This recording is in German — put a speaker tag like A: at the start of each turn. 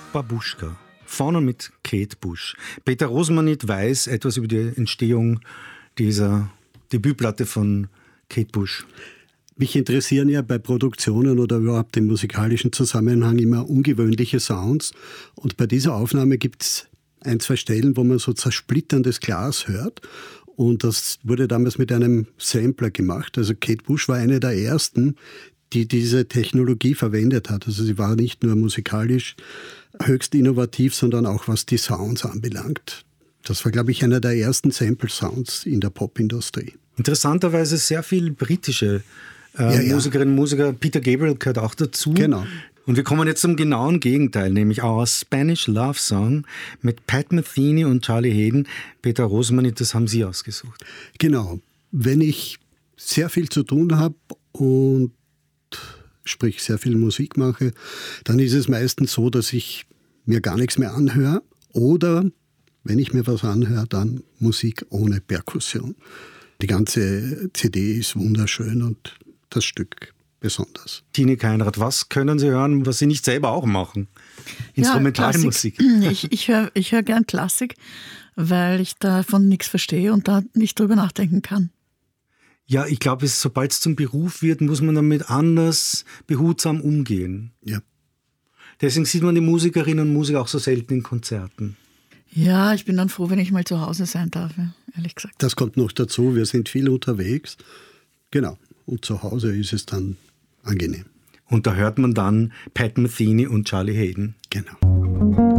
A: Babuschka. Vorne mit Kate Bush. Peter Rosmanyt weiß etwas über die Entstehung dieser Debütplatte von Kate Bush.
B: Mich interessieren ja bei Produktionen oder überhaupt im musikalischen Zusammenhang immer ungewöhnliche Sounds. Und bei dieser Aufnahme gibt es ein, zwei Stellen, wo man so zersplitterndes Glas hört. Und das wurde damals mit einem Sampler gemacht. Also Kate Bush war eine der ersten, die diese Technologie verwendet hat. Also sie war nicht nur musikalisch höchst innovativ, sondern auch was die Sounds anbelangt. Das war, glaube ich, einer der ersten Sample-Sounds in der Popindustrie.
A: Interessanterweise sehr viel britische Musikerinnen und Musiker. Peter Gabriel gehört auch dazu.
B: Genau.
A: Und wir kommen jetzt zum genauen Gegenteil, nämlich Our Spanish Love Song mit Pat Metheny und Charlie Haden. Peter Rosmanyt, das haben Sie ausgesucht.
B: Genau. Wenn ich sehr viel zu tun habe und sprich sehr viel Musik mache, dann ist es meistens so, dass ich mir gar nichts mehr anhöre oder, wenn ich mir was anhöre, dann Musik ohne Perkussion. Die ganze CD ist wunderschön und das Stück besonders.
A: Tine Keinrad, was können Sie hören, was Sie nicht selber auch machen? Instrumentalmusik.
C: Ja, ich hör gern Klassik, weil ich davon nichts verstehe und da nicht drüber nachdenken kann.
A: Ja, ich glaube, sobald es zum Beruf wird, muss man damit anders behutsam umgehen.
B: Ja.
A: Deswegen sieht man die Musikerinnen und Musiker auch so selten in Konzerten.
C: Ja, ich bin dann froh, wenn ich mal zu Hause sein darf, ehrlich gesagt.
B: Das kommt noch dazu, wir sind viel unterwegs. Genau. Und zu Hause ist es dann angenehm.
A: Und da hört man dann Pat Metheny und Charlie Haden.
B: Genau.